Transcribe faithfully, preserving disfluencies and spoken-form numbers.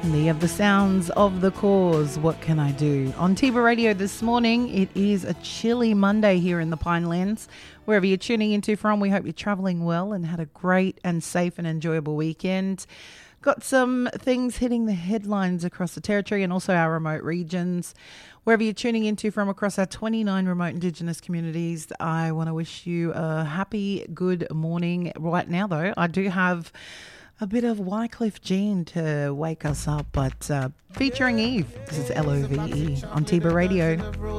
Andy of the Sounds of the Cause. What can I do? On Tiba Radio this morning, it is a chilly Monday here in the Pinelands. Wherever you're tuning into from, we hope you're travelling well and had a great and safe and enjoyable weekend. Got some things hitting the headlines across the territory and also our remote regions. Wherever you're tuning into from across our twenty-nine remote Indigenous communities, I want to wish you a happy, good morning. Right now, though, I do have a bit of Wycliffe Jean to wake us up, but uh, featuring Eve. This is L O V E on Tiba Radio.